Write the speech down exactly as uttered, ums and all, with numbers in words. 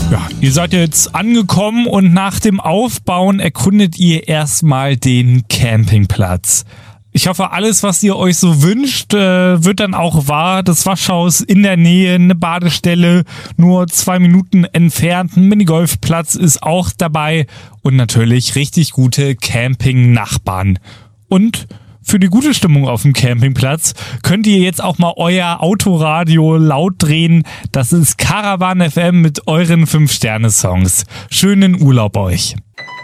Ja, ihr seid jetzt angekommen und nach dem Aufbauen erkundet ihr erstmal den Campingplatz. Ich hoffe, alles, was ihr euch so wünscht, äh, wird dann auch wahr. Das Waschhaus in der Nähe, eine Badestelle, nur zwei Minuten entfernt, ein Minigolfplatz ist auch dabei und natürlich richtig gute Camping-Nachbarn. Und für die gute Stimmung auf dem Campingplatz könnt ihr jetzt auch mal euer Autoradio laut drehen. Das ist Caravan F M mit euren fünf Sterne Songs. Schönen Urlaub euch.